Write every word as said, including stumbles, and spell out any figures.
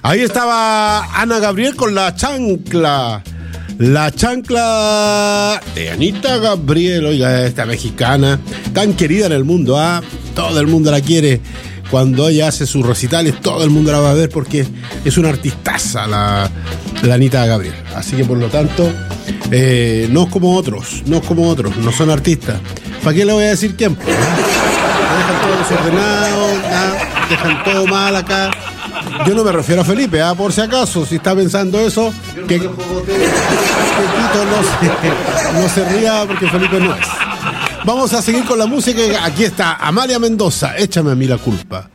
Ahí estaba Ana Gabriel con La Chancla. La Chancla de Anita Gabriel, oiga, esta mexicana, tan querida en el mundo, ¿ah? Todo el mundo la quiere. Cuando ella hace sus recitales, todo el mundo la va a ver porque es una artistaza la, la Anita Gabriel. Así que por lo tanto, eh, no es como otros, no es como otros, no son artistas. ¿Para qué le voy a decir quién? Dejan todo desordenado, ¿ah? Dejan todo mal acá. Yo no me refiero a Felipe, ¿ah? Por si acaso, si está pensando eso, que, que Tito no se, no se ría porque Felipe no es. Vamos a seguir con la música. Aquí está Amalia Mendoza, échame a mí la culpa.